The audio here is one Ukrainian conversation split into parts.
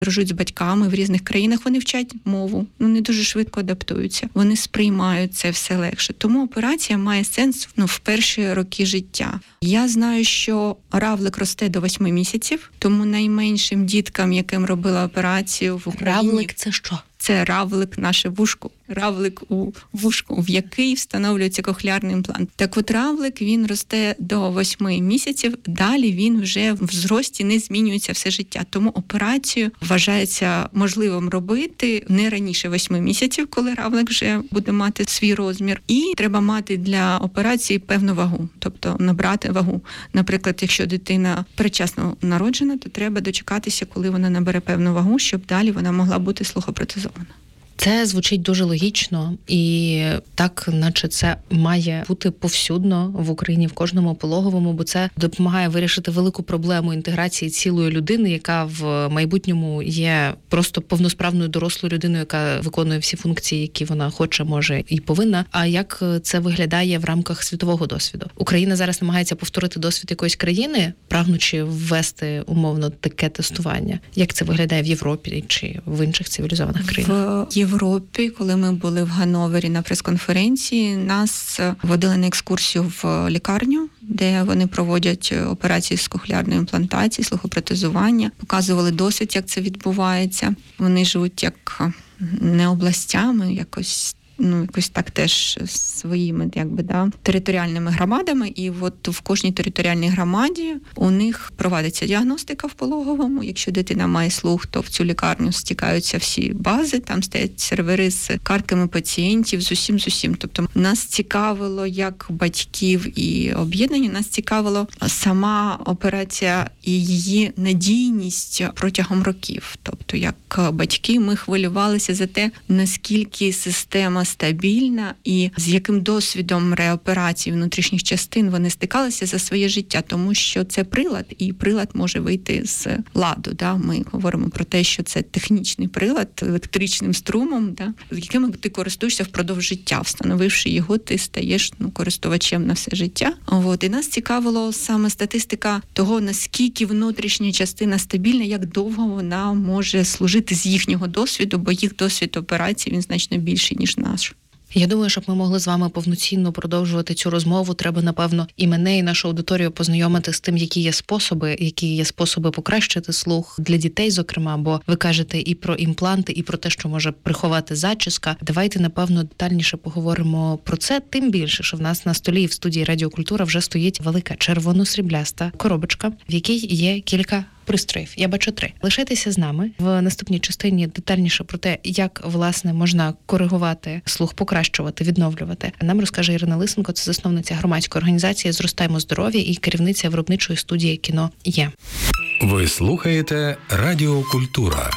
подорожують з батьками в різних країнах, вони вчать мову, вони дуже швидко адаптуються, вони сприймають це все легше. Тому операція має сенс в перші роки життя. Я знаю, що равлик росте до 8 місяців, тому найменшим діткам, яким робила операцію в Україні... Равлик – це що? Це равлик, наше вушко. Равлик у вушку, в який встановлюється кохлеарний імплант. Так от равлик, він росте до 8 місяців, далі він вже в зрості не змінюється все життя. Тому операцію вважається можливим робити не раніше 8 місяців, коли равлик вже буде мати свій розмір. І треба мати для операції певну вагу, тобто набрати вагу. Наприклад, якщо дитина передчасно народжена, то треба дочекатися, коли вона набере певну вагу, щоб далі вона могла бути слухопротезована. Це звучить дуже логічно, і так, наче це має бути повсюдно в Україні, в кожному пологовому, бо це допомагає вирішити велику проблему інтеграції цілої людини, яка в майбутньому є просто повносправною дорослою людиною, яка виконує всі функції, які вона хоче, може і повинна. А як це виглядає в рамках світового досвіду? Україна зараз намагається повторити досвід якоїсь країни, прагнучи ввести умовно таке тестування. Як це виглядає в Європі чи в інших цивілізованих країнах? В Європі, коли ми були в Ганновері на прес-конференції, нас водили на екскурсію в лікарню, де вони проводять операції з кохлеарної імплантації, слухопротезування, показували досвід, як це відбувається. Вони живуть як не областями, якось так теж своїми, територіальними громадами. І от в кожній територіальній громаді у них проводиться діагностика в пологовому. Якщо дитина має слух, то в цю лікарню стікаються всі бази, там стоять сервери з картками пацієнтів, з усім. Тобто нас цікавило як батьків і об'єднання, нас цікавило сама операція і її надійність протягом років. Тобто як батьки ми хвилювалися за те, наскільки система стабільна і з яким досвідом реоперації внутрішніх частин вони стикалися за своє життя, тому що це прилад, і прилад може вийти з ладу. Ми говоримо про те, що це технічний прилад електричним струмом, з яким ти користуєшся впродовж життя. Встановивши його, ти стаєш користувачем на все життя. І нас цікавило саме статистика того, наскільки внутрішня частина стабільна, як довго вона може служити з їхнього досвіду, бо їх досвід операції, він значно більший, ніж наш. Я думаю, щоб ми могли з вами повноцінно продовжувати цю розмову, треба, напевно, і мене, і нашу аудиторію познайомити з тим, які є способи покращити слух для дітей, зокрема, бо ви кажете і про імпланти, і про те, що може приховати зачіска. Давайте, напевно, детальніше поговоримо про це, тим більше, що в нас на столі в студії Радіо Культура вже стоїть велика червоно-срібляста коробочка, в якій є кілька пристроїв. Я бачу 3. Лишайтеся з нами. В наступній частині детальніше про те, як, власне, можна коригувати слух, покращувати, відновлювати. Нам розкаже Ірина Лисенко, це засновниця громадської організації «Зростаймо здоров'я» і керівниця виробничої студії «Кіно Є». Ви слухаєте Радіо Культура.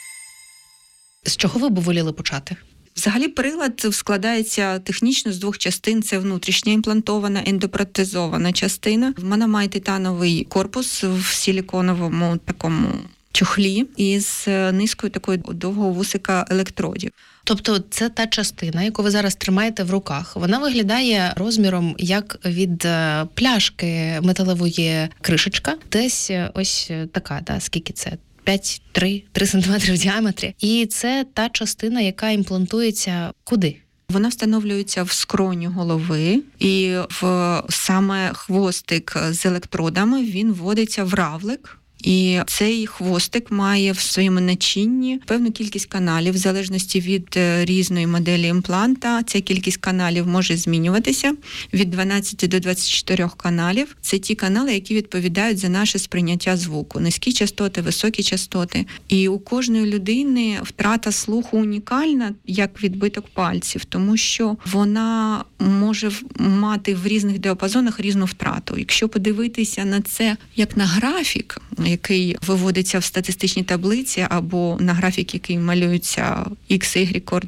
З чого ви б воліли почати? Взагалі прилад складається технічно з 2 частин. Це внутрішня імплантована ендопротезована частина. Вона має титановий корпус в силіконовому такому чохлі із низкою такої довгого вусика електродів. Тобто це та частина, яку ви зараз тримаєте в руках. Вона виглядає розміром як від пляшки металевої кришечка. Десь ось така, скільки це? 3 см в діаметрі. І це та частина, яка імплантується куди? Вона встановлюється в скроню голови, і в саме хвостик з електродами він вводиться в равлик. І цей хвостик має в своєму начинні певну кількість каналів, в залежності від різної моделі імпланта. Ця кількість каналів може змінюватися від 12 до 24 каналів. Це ті канали, які відповідають за наше сприйняття звуку. Низькі частоти, високі частоти. І у кожної людини втрата слуху унікальна, як відбиток пальців, тому що вона може мати в різних діапазонах різну втрату. Якщо подивитися на це як на графік, який виводиться в статистичній таблиці, або на графік, який малюється X, Y координат,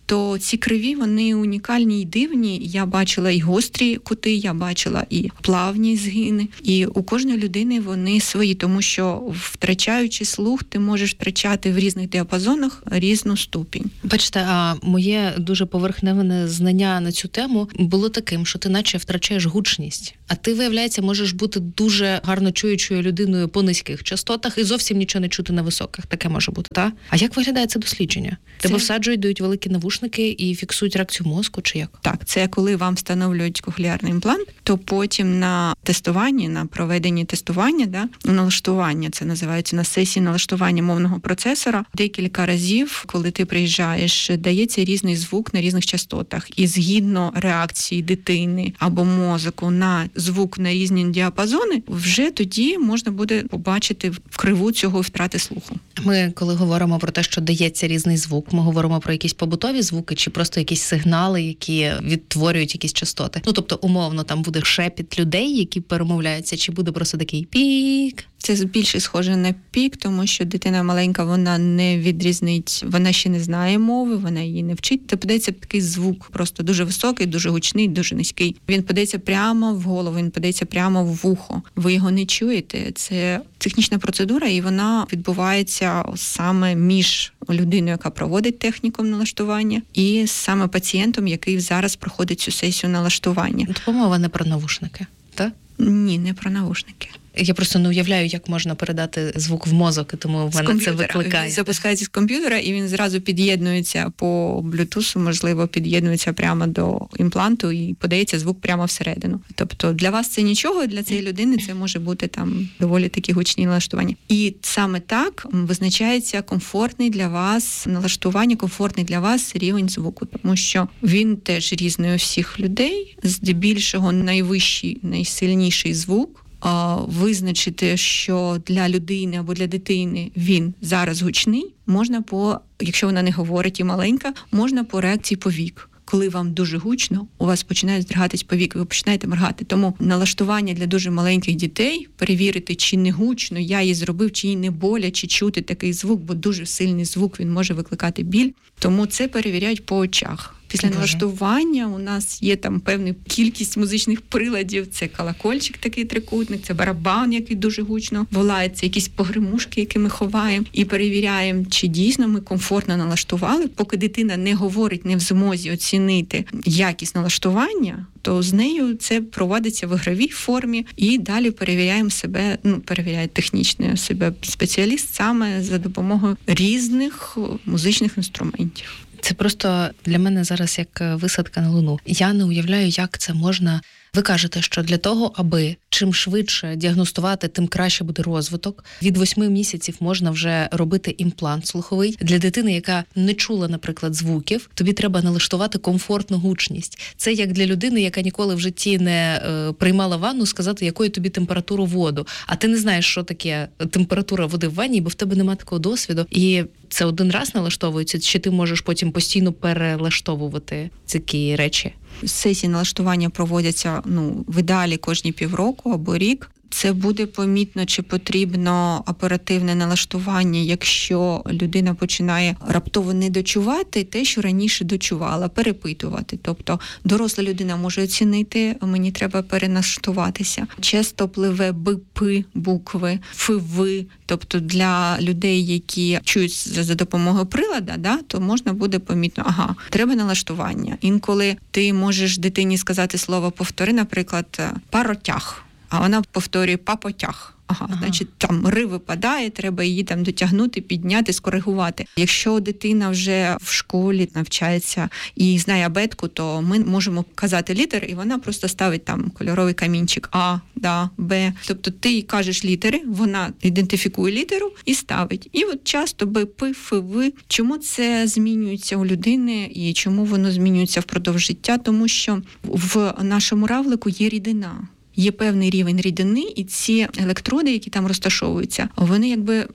то ці криві, вони унікальні і дивні. Я бачила і гострі кути, я бачила і плавні згини. І у кожної людини вони свої, тому що, втрачаючи слух, ти можеш втрачати в різних діапазонах різну ступінь. Бачите, а моє дуже поверхневе знання на цю тему було таким, що ти наче втрачаєш гучність, а ти, виявляється, можеш бути дуже гарно чуючою людиною по низьких частотах і зовсім нічого не чути на високих. Таке може бути, так? А як виглядає це дослідження? Тебе всаджують, дають великі навушники і фіксують реакцію мозку, чи як? Так, це коли вам встановлюють кохлеарний імплант, то потім на тестуванні, на проведенні тестування, налаштування, це називається, на сесії налаштування мовного процесора, декілька разів, коли ти приїжджаєш, дається різний звук на різних частотах. І згідно реакції дитини або мозку на звук на різні діапазони, вже тоді можна буде побачити криву цього втрати слуху. Ми, коли говоримо про те, що дається різний звук, ми говоримо про якісь побутові звуки чи просто якісь сигнали, які відтворюють якісь частоти. Ну, тобто, умовно, там буде шепіт людей, які перемовляються, чи буде просто такий пік? Це більше схоже на пік, тому що дитина маленька, вона не відрізнить, вона ще не знає мови, вона її не вчить. Це подається такий звук, просто дуже високий, дуже гучний, дуже низький. Він подається прямо в голову, він подається прямо в вухо. Ви його не чуєте. Це технічна процедура, і вона відбувається саме між людиною, яка проводить техніку налаштування, і саме пацієнтом, який зараз проходить цю сесію налаштування. Мова не про навушники, так? Ні, не про навушники. Я просто не уявляю, як можна передати звук в мозок, і тому в мене це викликає. Він запускається з комп'ютера, і він зразу під'єднується по Bluetooth, можливо, під'єднується прямо до імпланту і подається звук прямо всередину. Тобто для вас це нічого, для цієї людини це може бути там доволі такі гучні налаштування. І саме так визначається комфортний для вас налаштування, комфортний для вас рівень звуку, тому що він теж різний у всіх людей, здебільшого найвищий, найсильніший звук. Визначити, що для людини або для дитини він зараз гучний, можна якщо вона не говорить і маленька, можна по реакції повік. Коли вам дуже гучно, у вас починають здригатись повіки, ви починаєте моргати. Тому налаштування для дуже маленьких дітей, перевірити, чи не гучно, я її зробив, чи їй не боляче чути такий звук, бо дуже сильний звук, він може викликати біль. Тому це перевіряють по очах. Після налаштування у нас є там певна кількість музичних приладів. Це колокольчик такий трикутник, це барабан, який дуже гучно волає, це якісь погремушки, які ми ховаємо. І перевіряємо, чи дійсно ми комфортно налаштували. Поки дитина не говорить, не в змозі оцінити якість налаштування, то з нею це проводиться в ігровій формі. І далі перевіряємо себе, перевіряє технічно себе спеціаліст саме за допомогою різних музичних інструментів. Це просто для мене зараз як висадка на Луну. Я не уявляю, як це можна. Ви кажете, що для того, аби чим швидше діагностувати, тим краще буде розвиток. Від 8 місяців можна вже робити імплант слуховий. Для дитини, яка не чула, наприклад, звуків, тобі треба налаштувати комфортну гучність. Це як для людини, яка ніколи в житті не приймала ванну, сказати, якою тобі температуру воду. А ти не знаєш, що таке температура води в ванні, бо в тебе немає такого досвіду. І це один раз налаштовується, чи ти можеш потім постійно перелаштовувати такі речі? Сесії налаштування проводяться в ідеалі кожні півроку або рік. Це буде помітно, чи потрібно оперативне налаштування, якщо людина починає раптово не дочувати те, що раніше дочувала, перепитувати. Тобто доросла людина може оцінити, мені треба переналаштуватися. Часто пливе БП букви, ФВ, тобто для людей, які чують за допомогою прилада, то можна буде помітно, треба налаштування. Інколи ти можеш дитині сказати слово «повтори», наприклад, «паротяг», а вона повторює «папотяг». Значить, там «ри» випадає, треба її там дотягнути, підняти, скоригувати. Якщо дитина вже в школі навчається і знає абетку, то ми можемо казати літери, і вона просто ставить там кольоровий камінчик А, да, Б. Тобто ти їй кажеш літери, вона ідентифікує літеру і ставить. І от часто Б, П, Ф, В. Чому це змінюється у людини і чому воно змінюється впродовж життя? Тому що в нашому равлику є рідина. є певний рівень рідини, і ці електроди, які там розташовуються, вони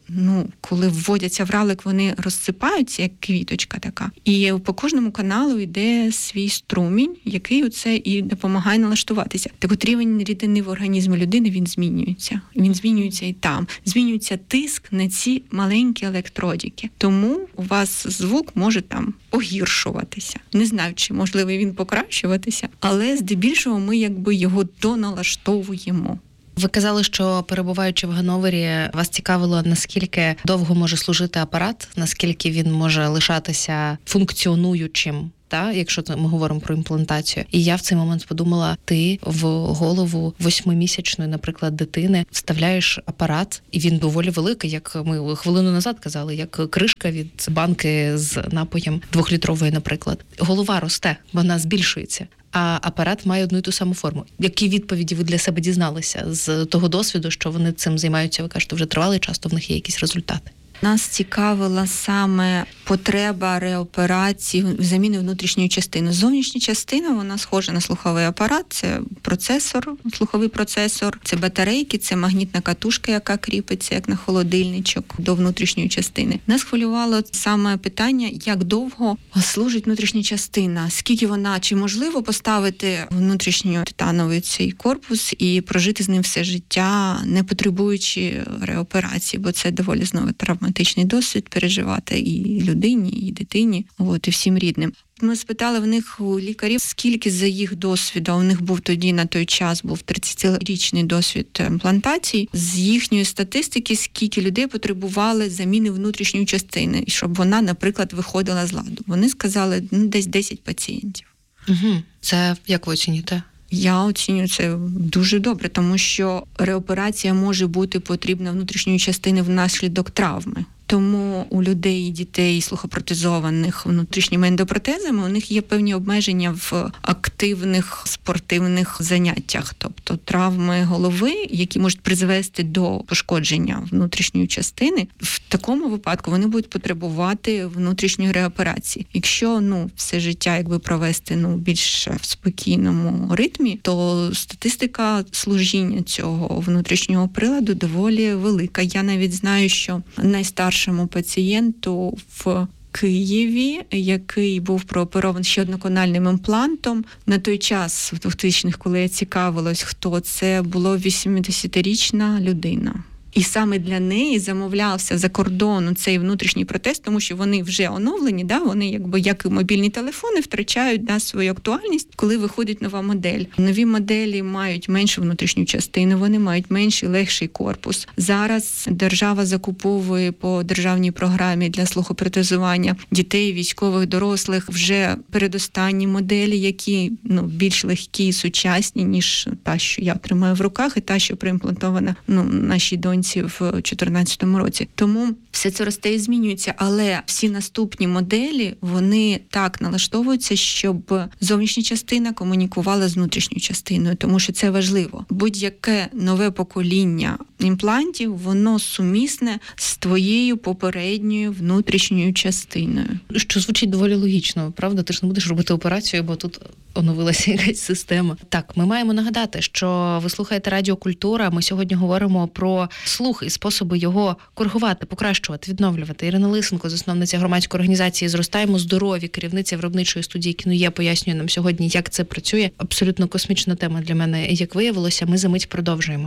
коли вводяться в ралик, вони розсипаються, як квіточка така. І по кожному каналу йде свій струмінь, який оце і допомагає налаштуватися. Так от рівень рідини в організмі людини, він змінюється. Він змінюється і там. Змінюється тиск на ці маленькі електродики. Тому у вас звук може там погіршуватися. Не знаю, чи можливо він покращуватися, але здебільшого ми його доналаштовуємо. Ви казали, що перебуваючи в Ганновері, вас цікавило, наскільки довго може служити апарат, наскільки він може лишатися функціонуючим, якщо ми говоримо про імплантацію. І я в цей момент подумала, ти в голову 8-місячної, наприклад, дитини вставляєш апарат, і він доволі великий, як ми хвилину назад казали, як кришка від банки з напоєм 2-літрової, наприклад. Голова росте, вона збільшується. А апарат має одну і ту саму форму. Які відповіді ви для себе дізналися з того досвіду, що вони цим займаються, ви кажете, вже тривалий час, то в них є якісь результати? Нас цікавила саме потреба реоперації, заміни внутрішньої частини. Зовнішня частина, вона схожа на слуховий апарат, це процесор, слуховий процесор, це батарейки, це магнітна катушка, яка кріпиться, як на холодильничок, до внутрішньої частини. Нас хвилювало саме питання, як довго служить внутрішня частина, скільки вона, чи можливо поставити внутрішній титановий цей корпус і прожити з ним все життя, не потребуючи реоперації, бо це доволі знову травматичний досвід переживати і людині, і дитині, і всім рідним. Ми спитали в них, у лікарів, скільки за їх досвіду, у них був тоді на той час 30-річний досвід імплантації, з їхньої статистики, скільки людей потребували заміни внутрішньої частини, щоб вона, наприклад, виходила з ладу. Вони сказали, десь 10 пацієнтів. Угу. Це як ви оцінюєте? Я оцінюю це дуже добре, тому що реоперація може бути потрібна внутрішньої частини внаслідок травми. Тому у людей і дітей слухопротезованих внутрішніми ендопротезами у них є певні обмеження в активних спортивних заняттях, тобто травми голови, які можуть призвести до пошкодження внутрішньої частини. В такому випадку вони будуть потребувати внутрішньої реоперації. Якщо все життя провести більш в спокійному ритмі, то статистика служіння цього внутрішнього приладу доволі велика. Я навіть знаю, що найстаршому пацієнту в Києві, який був прооперований ще одноканальним імплантом, на той час, в 2000-х, коли я цікавилась, хто це, було 80-річна людина. І саме для неї замовлявся за кордону цей внутрішній протез, тому що вони вже оновлені, вони як і мобільні телефони втрачають свою актуальність, коли виходить нова модель. Нові моделі мають меншу внутрішню частину, вони мають менший, легший корпус. Зараз держава закуповує по державній програмі для слухопротезування дітей, військових, дорослих вже передостанні моделі, які більш легкі і сучасні, ніж та, що я тримаю в руках, і та, що проімплантована нашій доньці в 2014 році. Тому все це росте і змінюється, але всі наступні моделі, вони так налаштовуються, щоб зовнішня частина комунікувала з внутрішньою частиною, тому що це важливо. Будь-яке нове покоління імплантів, воно сумісне з твоєю попередньою внутрішньою частиною. Що звучить доволі логічно, правда? Ти ж не будеш робити операцію, бо тут оновилася якась система. Так, ми маємо нагадати, що ви слухаєте Радіо Культура. Ми сьогодні говоримо про слух і способи його коригувати, покращувати, відновлювати. Ірина Лисенко, засновниця громадської організації «Зростаємо здорові», керівниця виробничої студії «Кіноє», пояснює нам сьогодні, як це працює. Абсолютно космічна тема для мене. Як виявилося, ми за мить продовжуємо.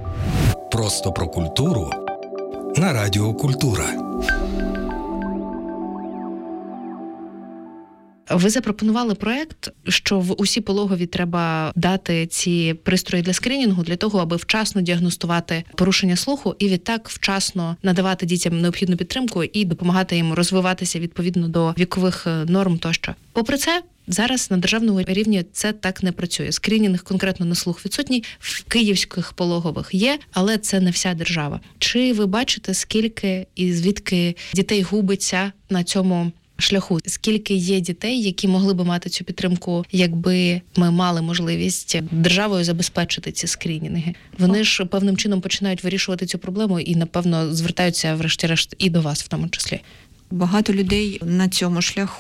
Просто про культуру на Радіо Культура. Ви запропонували проект, що в усі пологові треба дати ці пристрої для скринінгу для того, аби вчасно діагностувати порушення слуху і відтак вчасно надавати дітям необхідну підтримку і допомагати їм розвиватися відповідно до вікових норм тощо. Попри це, зараз на державному рівні це так не працює. Скринінг конкретно на слух відсутній, в київських пологових є, але це не вся держава. Чи ви бачите, скільки і звідки дітей губиться на цьому шляху? Скільки є дітей, які могли би мати цю підтримку, якби ми мали можливість державою забезпечити ці скринінги? Вони ж певним чином починають вирішувати цю проблему і, напевно, звертаються врешті-решт і до вас в тому числі. Багато людей на цьому шляху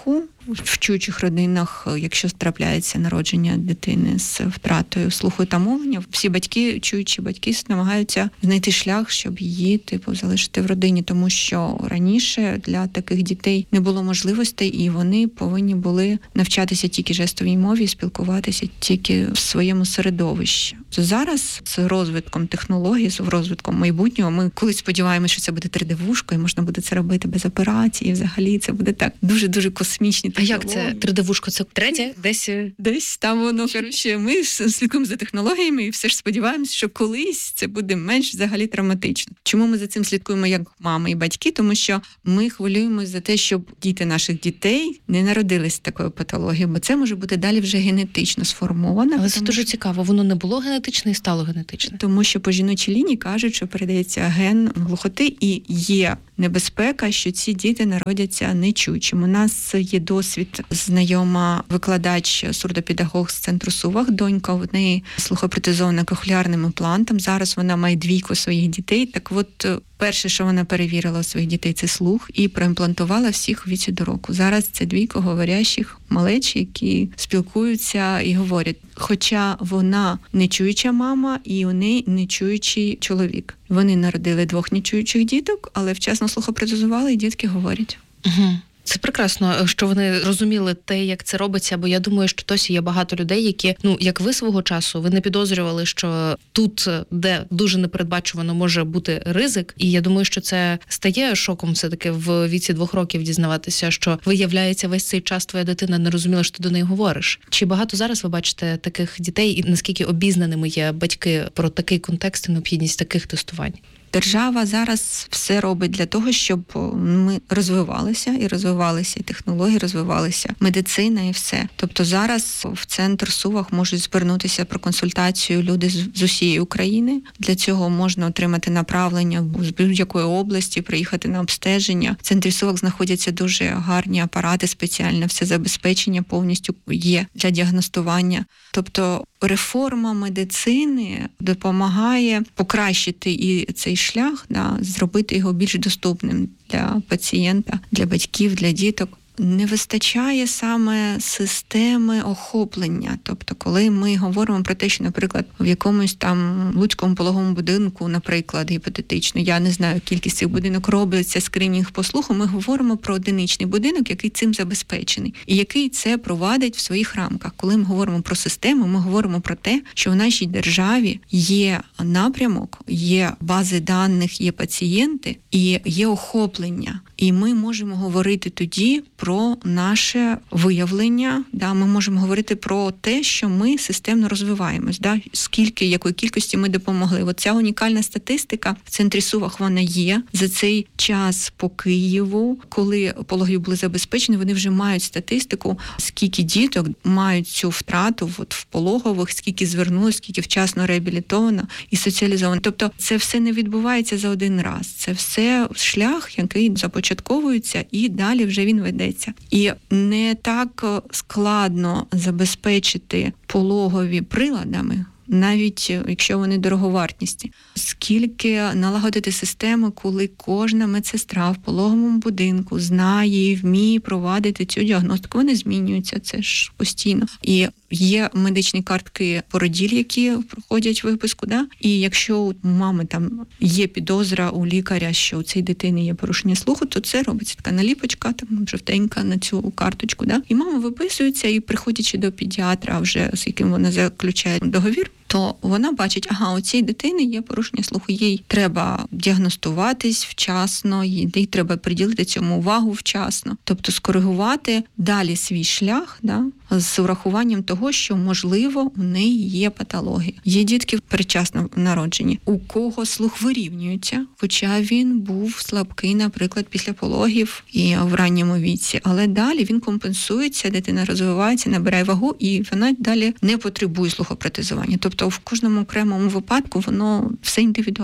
В чуючих родинах, якщо трапляється народження дитини з втратою слуху та мовлення, всі батьки, чуючі батьки, намагаються знайти шлях, щоб її залишити в родині, тому що раніше для таких дітей не було можливостей, і вони повинні були навчатися тільки жестовій мові, спілкуватися тільки в своєму середовищі. Зараз з розвитком технологій, з розвитком майбутнього, ми колись сподіваємося, що це буде 3D-вушко, і можна буде це робити без операції, і взагалі це буде так дуже-дуже космічні технології. А як це 3D-вушко? Це третє? Десь там воно, коротше, ми слідкуємо за технологіями і все ж сподіваємося, що колись це буде менш взагалі травматично. Чому ми за цим слідкуємо як мами і батьки? Тому що ми хвилюємося за те, щоб діти наших дітей не народились з такою патологією, бо це може бути далі вже генетично сформовано. Але це дуже цікаво. Воно не було генетичне і стало генетичне. Тому що по жіночій лінії кажуть, що передається ген глухоти, і є небезпека, що ці діти народяться нечуючими. У нас є досвід, знайома викладач, сурдопедагог з центру Сувах, донька, в неї слухопротезована кохлеарним імплантом. Зараз вона має 2 своїх дітей. Так от, перше, що вона перевірила у своїх дітей, це слух, і проімплантувала всіх в віці до року. Зараз це 2 говорящих малечі, які спілкуються і говорять. Хоча вона нечуюча мама, і у неї нечуючий чоловік. Вони народили 2 нечуючих діток, але вчасно слухопротезували, і дітки говорять. Угу. Це прекрасно, що вони розуміли те, як це робиться, бо я думаю, що досі є багато людей, які, як ви свого часу, ви не підозрювали, що тут, де дуже непередбачувано може бути ризик, і я думаю, що це стає шоком все-таки в віці 2 років дізнаватися, що виявляється весь цей час твоя дитина не розуміла, що ти до неї говориш. Чи багато зараз ви бачите таких дітей, і наскільки обізнаними є батьки про такий контекст і необхідність таких тестувань? Держава зараз все робить для того, щоб ми розвивалися, і технології, розвивалися медицина і все. Тобто зараз в центр Сувах можуть звернутися про консультацію люди з усієї України. Для цього можна отримати направлення з будь-якої області, приїхати на обстеження. В центрі Сувах знаходяться дуже гарні апарати, спеціальне все забезпечення повністю є для діагностування. Тобто реформа медицини допомагає покращити і цей шлях, зробити його більш доступним для пацієнта, для батьків, для діток. Не вистачає саме системи охоплення. Тобто, коли ми говоримо про те, що, наприклад, в якомусь там луцькому пологовому будинку, наприклад, гіпотетично, я не знаю, кількість цих будинок робиться скринінг по слуху, ми говоримо про одиничний будинок, який цим забезпечений, і який це провадить в своїх рамках. Коли ми говоримо про систему, ми говоримо про те, що в нашій державі є напрямок, є бази даних, є пацієнти і є охоплення. І ми можемо говорити тоді про наше виявлення, ми можемо говорити про те, що ми системно розвиваємось, скільки, якої кількості ми допомогли. Оця унікальна статистика в центрі Сувах, вона є. За цей час по Києву, коли пологи були забезпечені, вони вже мають статистику, скільки діток мають цю втрату в пологових, скільки звернулось, скільки вчасно реабілітовано і соціалізовано. Тобто це все не відбувається за один раз. Це все шлях, який започатковується, і далі вже він ведеться. І не так складно забезпечити пологові приладами, навіть якщо вони дороговартісні, скільки налагодити систему, коли кожна медсестра в пологовому будинку знає і вміє провадити цю діагностику. Вони змінюються, це ж постійно. І є медичні картки породіль, які проходять виписку, і якщо у мами там є підозра у лікаря, що у цій дитини є порушення слуху, то це робиться така наліпочка, там жовтенька на цю карточку, і мама виписується, і приходячи до педіатра, вже з яким вона заключає договір, то вона бачить, у цій дитини є порушення слуху, їй треба діагностуватись вчасно, їй треба приділити цьому увагу вчасно, тобто скоригувати далі свій шлях, з урахуванням того, що, можливо, у неї є патологія. Є дітки передчасно народжені, у кого слух вирівнюється, хоча він був слабкий, наприклад, після пологів і в ранньому віці, але далі він компенсується, дитина розвивається, набирає вагу, і вона далі не потребує слухопротезування. Тобто в кожному окремому випадку воно все індивідуально.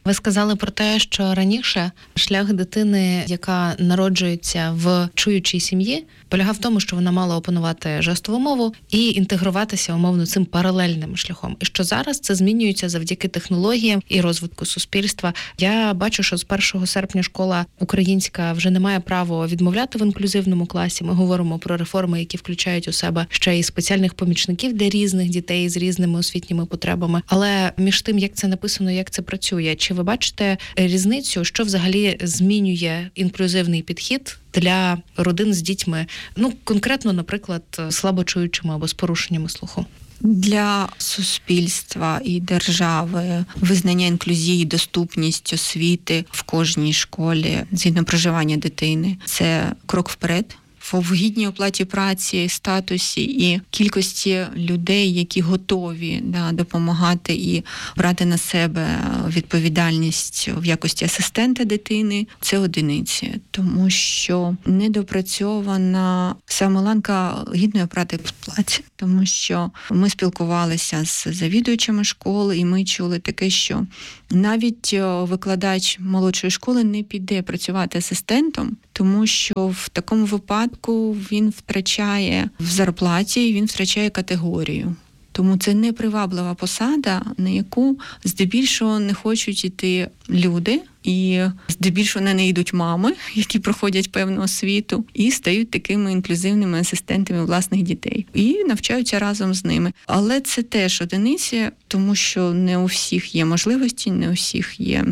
Ви сказали про те, що раніше шлях дитини, яка народжується в чуючій сім'ї, полягав в тому, що вона мала опанувати жестову мову і інтегруватися умовно цим паралельним шляхом. І що зараз це змінюється завдяки технологіям і розвитку суспільства. Я бачу, що з 1 серпня школа українська вже не має права відмовляти в інклюзивному класі. Ми говоримо про реформи, які включають у себе ще і спеціальних помічників для різних дітей з різними освітніми потребами. Але між тим, як це написано, як це працює, чи ви бачите різницю, що взагалі змінює інклюзивний підхід для родин з дітьми, конкретно, наприклад, слабочуючими або з порушеннями слуху? Для суспільства і держави визнання інклюзії, доступність освіти в кожній школі згідно проживання дитини – це крок вперед. В гідній оплаті праці, статусі і кількості людей, які готові допомагати і брати на себе відповідальність в якості асистента дитини, це одиниці. Тому що недопрацьована саме ланка гідної оплати праці. Тому що ми спілкувалися з завідувачами школи, і ми чули таке, що навіть викладач молодшої школи не піде працювати асистентом, тому що в такому випадку він втрачає в зарплаті, він втрачає категорію. Тому це неприваблива посада, на яку здебільшого не хочуть йти люди, і здебільшого на неї йдуть мами, які проходять певну освіту, і стають такими інклюзивними асистентами власних дітей. І навчаються разом з ними. Але це теж одиниці, тому що не у всіх є можливості, не у всіх є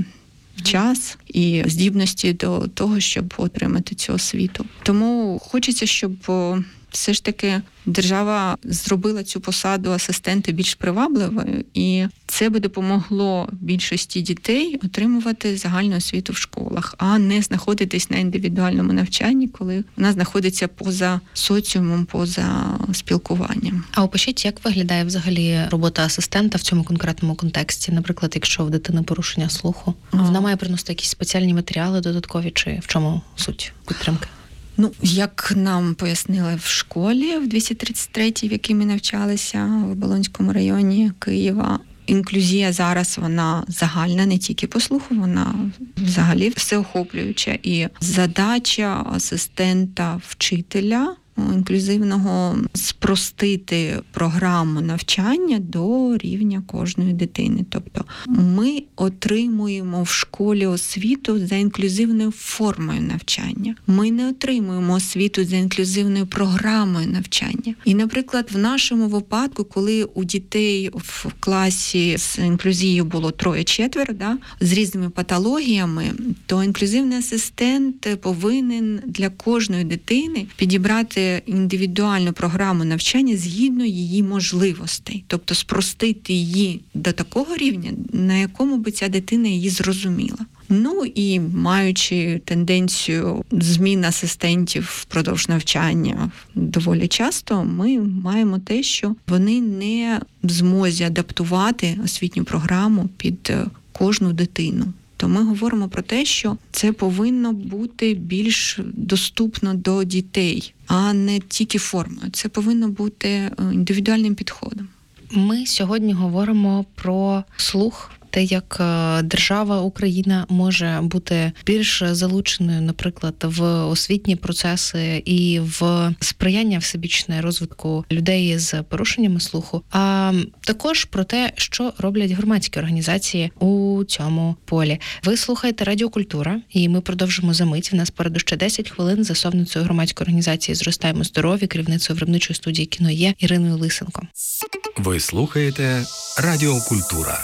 час і здібності до того, щоб отримати цю освіту. Тому хочеться, щоб все ж таки держава зробила цю посаду асистента більш привабливою, і це би допомогло більшості дітей отримувати загальну освіту в школах, а не знаходитись на індивідуальному навчанні, коли вона знаходиться поза соціумом, поза спілкуванням. А опишіть, як виглядає взагалі робота асистента в цьому конкретному контексті? Наприклад, якщо в дитини порушення слуху, вона має приносити якісь спеціальні матеріали додаткові, чи в чому суть підтримки? Як нам пояснили в школі, в 233-й, в якій ми навчалися, в Оболонському районі Києва, інклюзія зараз, вона загальна, не тільки по слуху, вона взагалі всеохоплююча. І задача асистента-вчителя інклюзивного спростити програму навчання до рівня кожної дитини. Тобто ми отримуємо в школі освіту за інклюзивною формою навчання. Ми не отримуємо освіту за інклюзивною програмою навчання. І, наприклад, в нашому випадку, коли у дітей в класі з інклюзією було 3-4, з різними патологіями, то інклюзивний асистент повинен для кожної дитини підібрати індивідуальну програму навчання згідно її можливостей. Тобто спростити її до такого рівня, на якому би ця дитина її зрозуміла. І маючи тенденцію змін асистентів впродовж навчання доволі часто, ми маємо те, що вони не в змозі адаптувати освітню програму під кожну дитину. То ми говоримо про те, що це повинно бути більш доступно до дітей, а не тільки формою. Це повинно бути індивідуальним підходом. Ми сьогодні говоримо про слух, те, як держава, Україна може бути більш залученою, наприклад, в освітні процеси і в сприяння всебічне розвитку людей з порушеннями слуху, а також про те, що роблять громадські організації у цьому полі. Ви слухаєте Радіо Культура, і ми продовжимо за мить. В нас попереду ще 10 хвилин з засновницею громадської організації «Зростаємо здорові», керівницею виробничої студії «Кіно Є» Іриною Лисенко. Ви слухаєте Радіо Культура.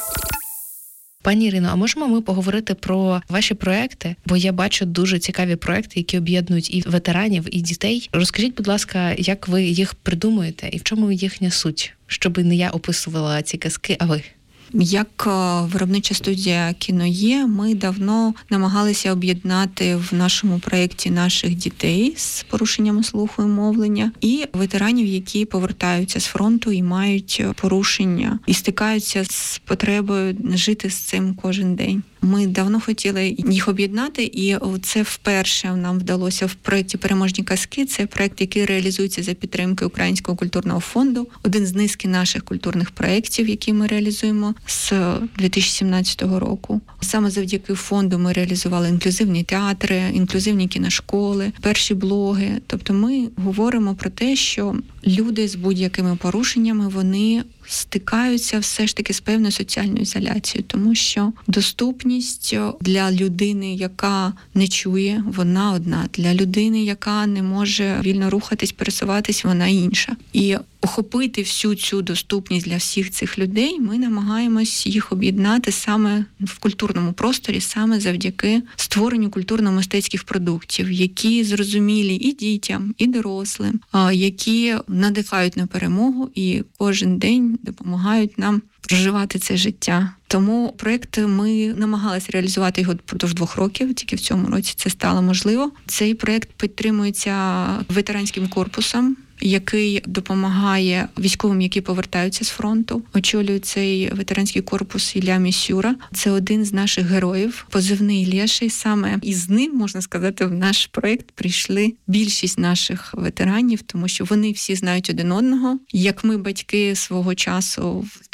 Пані Ірино, а можемо ми поговорити про ваші проекти? Бо я бачу дуже цікаві проекти, які об'єднують і ветеранів, і дітей. Розкажіть, будь ласка, як ви їх придумуєте і в чому їхня суть? Щоб не я описувала ці казки, а ви? Як виробнича студія «Кіно Є», ми давно намагалися об'єднати в нашому проєкті наших дітей з порушеннями слуху і мовлення і ветеранів, які повертаються з фронту і мають порушення, і стикаються з потребою жити з цим кожен день. Ми давно хотіли їх об'єднати, і це вперше нам вдалося в проєкті «Переможні казки». Це проєкт, який реалізується за підтримки Українського культурного фонду. Один з низки наших культурних проєктів, які ми реалізуємо з 2017 року. Саме завдяки фонду ми реалізували інклюзивні театри, інклюзивні кіношколи, перші блоги. Тобто ми говоримо про те, що люди з будь-якими порушеннями, вони стикаються все ж таки з певною соціальною ізоляцією, тому що доступність для людини, яка не чує, вона одна. Для людини, яка не може вільно рухатись, пересуватись, вона інша. І охопити всю цю доступність для всіх цих людей, ми намагаємось їх об'єднати саме в культурному просторі, саме завдяки створенню культурно-мистецьких продуктів, які зрозумілі і дітям, і дорослим, які надихають на перемогу і кожен день допомагають нам проживати це життя. Тому проєкт ми намагалися реалізувати його впродовж 2 років, тільки в цьому році це стало можливо. Цей проєкт підтримується ветеранським корпусом, який допомагає військовим, які повертаються з фронту. Очолює цей ветеранський корпус Ілля Місюра. Це один з наших героїв, позивний Лєший. Саме із ним, можна сказати, в наш проєкт прийшли більшість наших ветеранів, тому що вони всі знають один одного. Як ми, батьки, свого часу в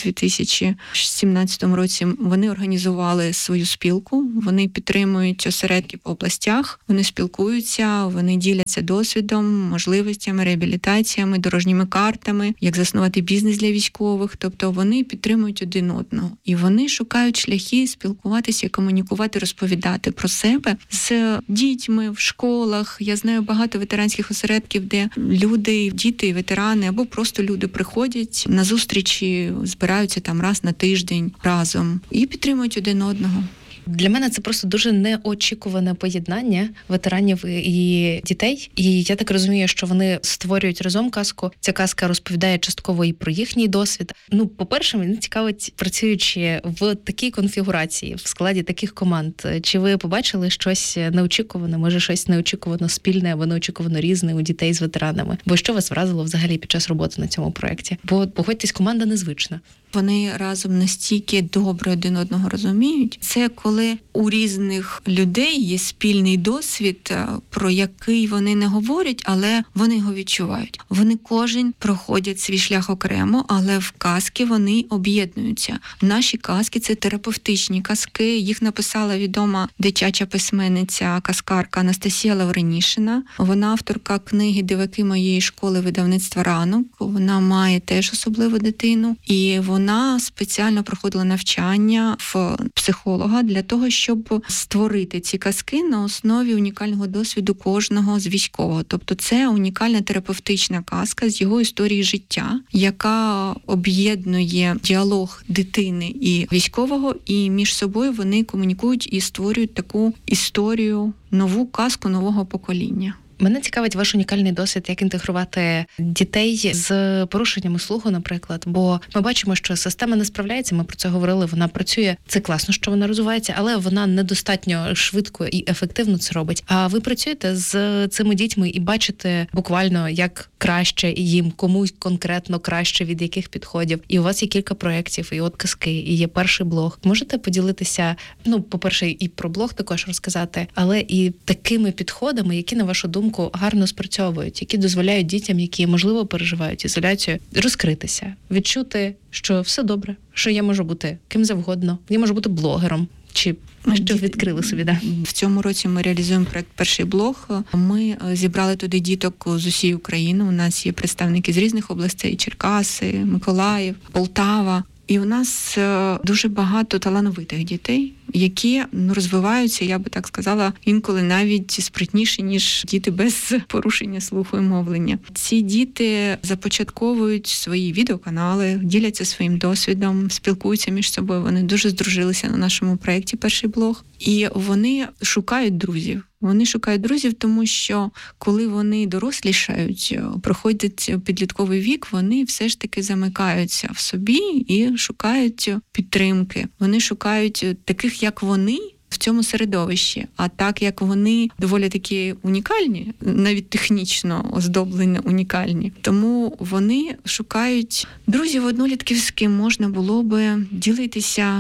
2017 році, вони організували свою спілку, вони підтримують осередки по областях, вони спілкуються, вони діляться досвідом, можливостями, реабілітаціями, дорожніми картами, як заснувати бізнес для військових. Тобто вони підтримують один одного. І вони шукають шляхи спілкуватися, комунікувати, розповідати про себе з дітьми в школах. Я знаю багато ветеранських осередків, де люди, діти, ветерани або просто люди приходять на зустрічі, збираються там раз на тиждень разом і підтримують один одного. Для мене це просто дуже неочікуване поєднання ветеранів і дітей. І я так розумію, що вони створюють разом казку. Ця казка розповідає частково і про їхній досвід. По-перше, мені цікавить, працюючи в такій конфігурації, в складі таких команд, чи ви побачили щось неочікуване, може щось неочікувано спільне або неочікувано різне у дітей з ветеранами? Бо що вас вразило взагалі під час роботи на цьому проєкті? Бо, погодьтесь, команда незвична. Вони разом настільки добре один одного розуміють. Це коли у різних людей є спільний досвід, про який вони не говорять, але вони його відчувають. Вони кожен проходять свій шлях окремо, але в казки вони об'єднуються. Наші казки – це терапевтичні казки. Їх написала відома дитяча письменниця, казкарка Анастасія Лавренішина. Вона авторка книги «Диваки моєї школи» видавництва «Ранок». Вона має теж особливу дитину. І вона спеціально проходила навчання в психолога для того, щоб створити ці казки на основі унікального досвіду кожного з військового. Тобто це унікальна терапевтична казка з його історії життя, яка об'єднує діалог дитини і військового, і між собою вони комунікують і створюють таку історію, нову казку нового покоління. Мене цікавить ваш унікальний досвід, як інтегрувати дітей з порушеннями слуху, наприклад. Бо ми бачимо, що система не справляється, ми про це говорили, вона працює, це класно, що вона розвивається, але вона недостатньо швидко і ефективно це робить. А ви працюєте з цими дітьми і бачите буквально, як краще їм, комусь конкретно краще, від яких підходів. І у вас є кілька проєктів, і от казки, і є перший блог. Можете поділитися, по-перше, і про блог також розказати, але і такими підходами, які, на вашу думку, гарно спрацьовують, які дозволяють дітям, які, можливо, переживають ізоляцію, розкритися, відчути, що все добре, що я можу бути ким завгодно, я можу бути блогером, чи що відкрили собі, да? В цьому році ми реалізуємо проект «Перший блог». Ми зібрали туди діток з усієї України. У нас є представники з різних областей: Черкаси, Миколаїв, Полтава. І у нас дуже багато талановитих дітей, які розвиваються, я би так сказала, інколи навіть спритніші, ніж діти без порушення слуху і мовлення. Ці діти започатковують свої відеоканали, діляться своїм досвідом, спілкуються між собою. Вони дуже здружилися на нашому проєкті «Перший блог». І вони шукають друзів. Вони шукають друзів, тому що коли вони дорослішають, проходять підлітковий вік, вони все ж таки замикаються в собі і шукають підтримки. Вони шукають таких, як вони, в цьому середовищі. А так як вони доволі такі унікальні, навіть технічно оздоблені унікальні, тому вони шукають друзів-однолітків, з ким можна було би ділитися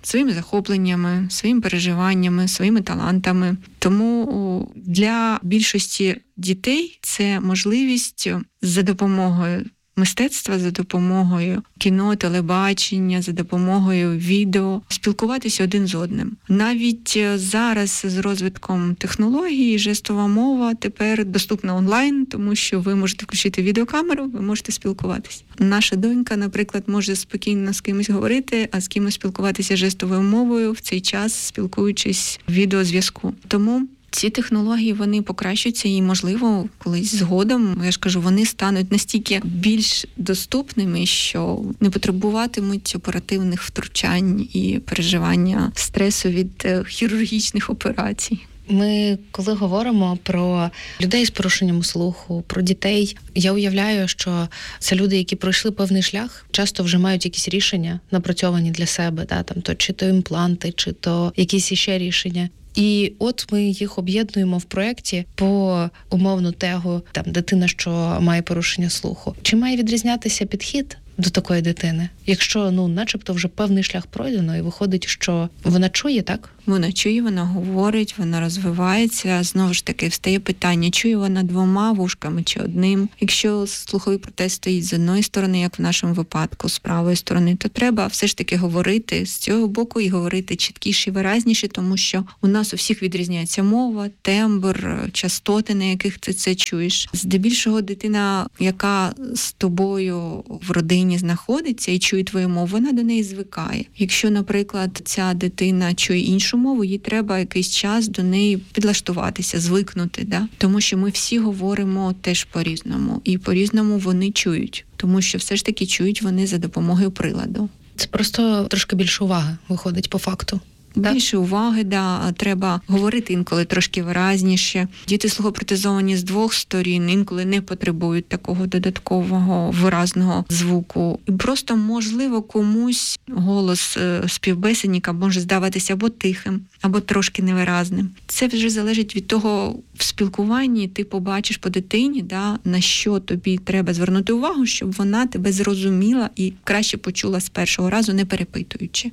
своїми захопленнями, своїми переживаннями, своїми талантами. Тому для більшості дітей це можливість за допомогою мистецтва, за допомогою кіно, телебачення, за допомогою відео спілкуватися один з одним. Навіть зараз з розвитком технологій жестова мова тепер доступна онлайн, тому що ви можете включити відеокамеру, ви можете спілкуватися. Наша донька, наприклад, може спокійно з кимось говорити, а з кимось спілкуватися жестовою мовою в цей час, спілкуючись в відеозв'язку. Тому ці технології, вони покращуються і, можливо, колись згодом, я ж кажу, вони стануть настільки більш доступними, що не потребуватимуть оперативних втручань і переживання стресу від хірургічних операцій. Ми, коли говоримо про людей з порушенням слуху, про дітей, я уявляю, що це люди, які пройшли певний шлях, часто вже мають якісь рішення напрацьовані для себе, чи то імпланти, чи то якісь іще рішення. І от ми їх об'єднуємо в проєкті по умовну тегу дитина, що має порушення слуху. Чи має відрізнятися підхід до такої дитини, якщо, начебто вже певний шлях пройдено і виходить, що вона чує, так? Вона чує, вона говорить, вона розвивається. Знову ж таки, встає питання, чує вона 2 вушками чи 1. Якщо слуховий протез стоїть з одної сторони, як в нашому випадку, з правої сторони, то треба все ж таки говорити з цього боку і говорити чіткіше і виразніше, тому що у нас у всіх відрізняється мова, тембр, частоти, на яких ти це чуєш. Здебільшого дитина, яка з тобою в родині знаходиться і чує твою мову, вона до неї звикає. Якщо, наприклад, ця дитина чує іншу мову, їй треба якийсь час до неї підлаштуватися, звикнути, да? Тому що ми всі говоримо теж по-різному, і по-різному вони чують, тому що все ж таки чують вони за допомогою приладу. Це просто трошки більше уваги виходить по факту. Більше уваги, треба говорити інколи трошки виразніше. Діти слухопротезовані з 2 сторін інколи не потребують такого додаткового виразного звуку. І просто, можливо, комусь голос співбесідника може здаватися або тихим, або трошки невиразним. Це вже залежить від того, в спілкуванні ти побачиш по дитині, на що тобі треба звернути увагу, щоб вона тебе зрозуміла і краще почула з першого разу, не перепитуючи.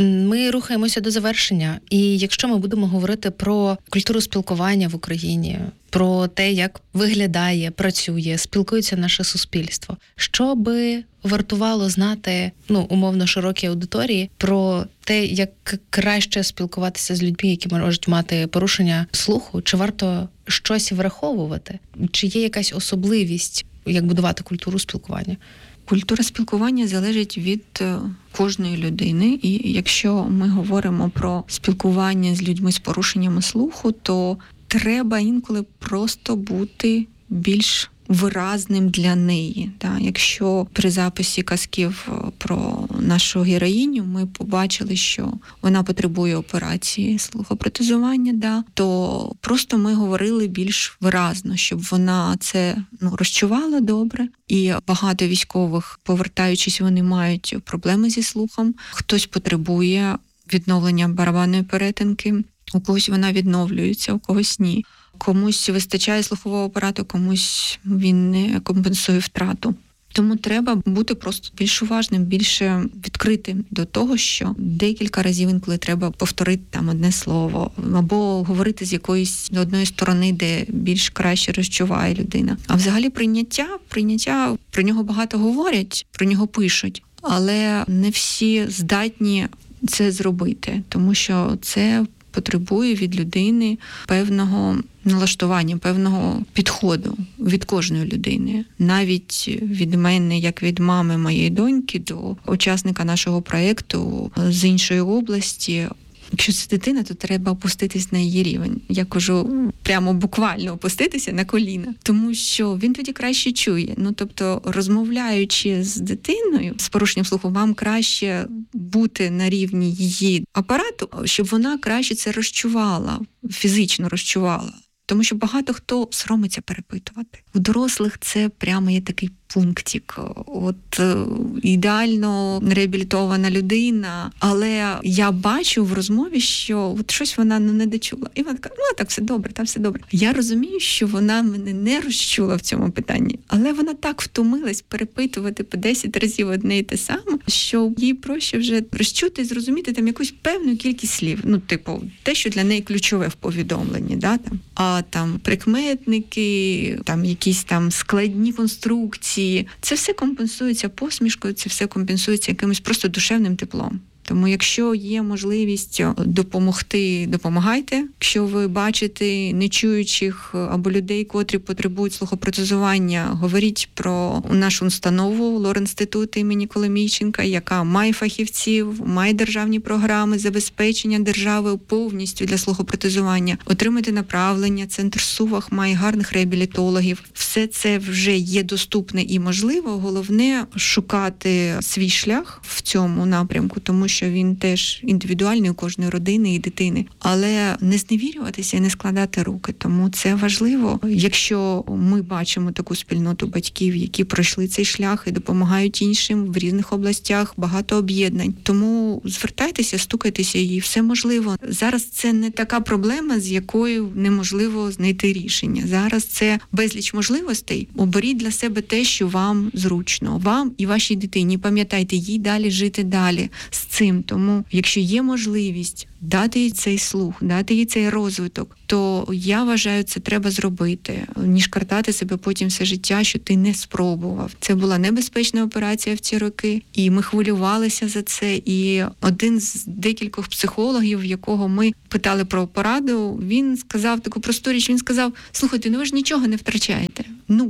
Ми рухаємося до завершення. І якщо ми будемо говорити про культуру спілкування в Україні, про те, як виглядає, працює, спілкується наше суспільство, що би вартувало знати, умовно широкій аудиторії, про те, як краще спілкуватися з людьми, які можуть мати порушення слуху, чи варто щось враховувати? Чи є якась особливість, як будувати культуру спілкування? Культура спілкування залежить від кожної людини, і якщо ми говоримо про спілкування з людьми з порушеннями слуху, то треба інколи просто бути більш виразним для неї. Якщо при записі казків про нашу героїню ми побачили, що вона потребує операції слухопротезування, то просто ми говорили більш виразно, щоб вона це розчувала добре. І багато військових, повертаючись, вони мають проблеми зі слухом. Хтось потребує відновлення барабанної перетинки, у когось вона відновлюється, у когось ні. Комусь вистачає слухового апарату, комусь він не компенсує втрату. Тому треба бути просто більш уважним, більше відкритим до того, що декілька разів інколи треба повторити одне слово, або говорити з якоїсь одної сторони, де більш краще розчуває людина. А взагалі прийняття, про нього багато говорять, про нього пишуть, але не всі здатні це зробити, тому що це потребує від людини певного налаштування, певного підходу від кожної людини. Навіть від мене, як від мами моєї доньки, до учасника нашого проєкту з іншої області. Якщо це дитина, то треба опуститись на її рівень. Я кажу, прямо буквально опуститися на коліна, тому що він тоді краще чує. Тобто, розмовляючи з дитиною з порушенням слуху, вам краще бути на рівні її апарату, щоб вона краще це розчувала, фізично розчувала. Тому що багато хто соромиться перепитувати. У дорослих це прямо є такий пунктик. Ідеально реабілітована людина, але я бачу в розмові, що щось вона не дочула. І вона така, так все добре, там все добре. Я розумію, що вона мене не розчула в цьому питанні, але вона так втомилась перепитувати по 10 разів одне і те саме, що їй проще вже розчути і зрозуміти там якусь певну кількість слів. Те, що для неї ключове в повідомленні, да, там. А там прикметники, там якісь там складні конструкції, це все компенсується посмішкою, це все компенсується якимось просто душевним теплом. Тому якщо є можливість допомогти, допомагайте. Якщо ви бачите нечуючих або людей, котрі потребують слухопротезування, говоріть про нашу установу Лор-інститут імені Коломійченка, яка має фахівців, має державні програми забезпечення держави повністю для слухопротезування. Отримайте направлення, центр Сувах має гарних реабілітологів. Все це вже є доступне і можливо. Головне шукати свій шлях в цьому напрямку, тому що він теж індивідуальний у кожної родини і дитини. Але не зневірюватися і не складати руки. Тому це важливо. Якщо ми бачимо таку спільноту батьків, які пройшли цей шлях і допомагають іншим в різних областях, багато об'єднань. Тому звертайтеся, стукайтеся, і все можливо. Зараз це не така проблема, з якою неможливо знайти рішення. Зараз це безліч можливостей. Оберіть для себе те, що вам зручно. Вам і вашій дитині. Пам'ятайте, їй далі жити далі з цим. Тому, якщо є можливість дати їй цей слух, дати їй цей розвиток, то я вважаю, це треба зробити, ніж картати себе потім все життя, що ти не спробував. Це була небезпечна операція в ці роки, і ми хвилювалися за це. І один з декількох психологів, якого ми питали про пораду, він сказав таку просту річ, він сказав, слухайте, ви ж нічого не втрачаєте.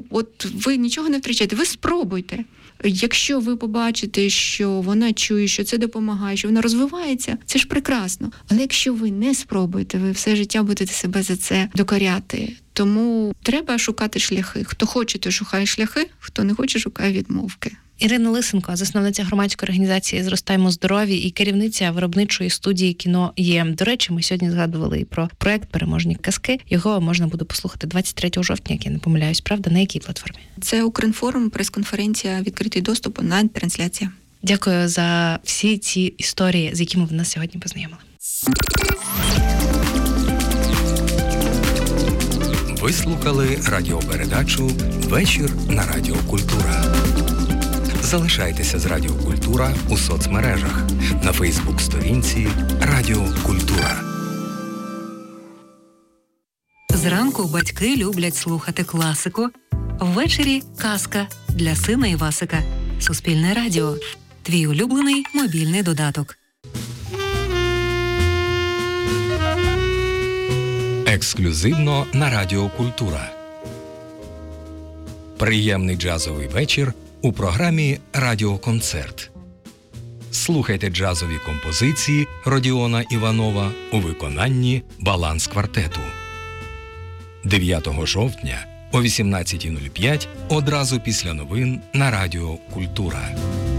Ви нічого не втрачаєте, ви спробуйте. Якщо ви побачите, що вона чує, що це допомагає, що вона розвивається, це ж прекрасно. Але якщо ви не спробуєте, ви все життя будете себе за це докоряти. Тому треба шукати шляхи. Хто хоче, то шукає шляхи, хто не хоче, шукає відмовки. Ірина Лисенко, засновниця громадської організації «Зростаємо здорові» і керівниця виробничої студії «Кіно Є». До речі, ми сьогодні згадували і про проект «Переможні казки». Його можна буде послухати 23 жовтня, як я не помиляюсь, правда? На якій платформі? Це Укрінформ, прес-конференція, відкритий доступ, онлайн-трансляція. Дякую за всі ці історії, з якими ви нас сьогодні познайомили. Ви слухали радіопередачу «Вечір на Радіо Культура». Залишайтеся з Радіо Культура у соцмережах на Фейсбук-сторінці Радіо Культура. Зранку батьки люблять слухати класику. Ввечері – казка для сина Івасика. Суспільне радіо. Твій улюблений мобільний додаток. Ексклюзивно на Радіо Культура. Приємний джазовий вечір у програмі «Радіоконцерт». Слухайте джазові композиції Родіона Іванова у виконанні «Баланс-квартету». 9 жовтня о 18:05 одразу після новин на Радіо Культура.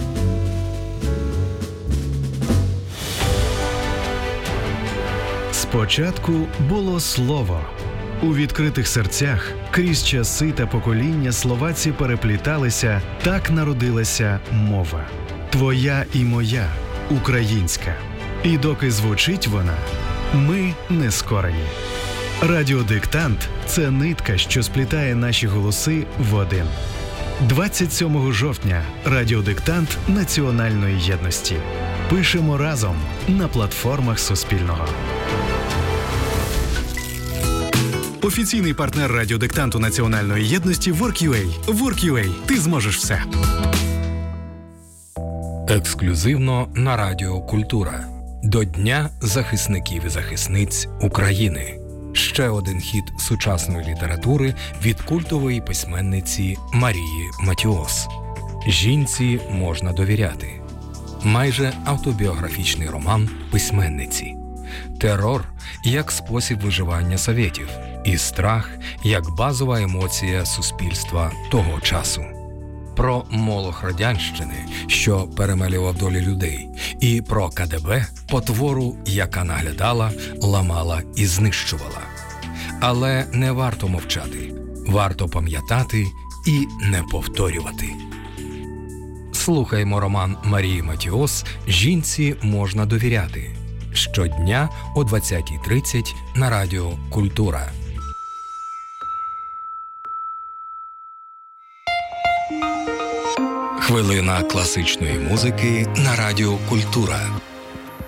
Спочатку було слово. У відкритих серцях крізь часи та покоління словаці перепліталися, так народилася мова. Твоя і моя, українська. І доки звучить вона, ми не скорені. Радіодиктант – це нитка, що сплітає наші голоси в один. 27 жовтня радіодиктант національної єдності. Пишемо разом на платформах Суспільного. Офіційний партнер радіодиктанту національної єдності Work.ua. Work.ua. Ти зможеш все. Ексклюзивно на Радіо Культура. До Дня захисників і захисниць України. Ще один хіт сучасної літератури від культової письменниці Марії Матіос. «Жінці можна довіряти». Майже автобіографічний роман письменниці. Терор як спосіб виживання совєтів. І страх як базова емоція суспільства того часу. Про молох радянщини, що перемелював долі людей. І про КДБ, потвору, яка наглядала, ламала і знищувала. Але не варто мовчати. Варто пам'ятати і не повторювати. Слухаймо роман Марії Матіос «Жінці можна довіряти» щодня о 20:30 на Радіо Культура. Хвилина класичної музики на Радіо Культура.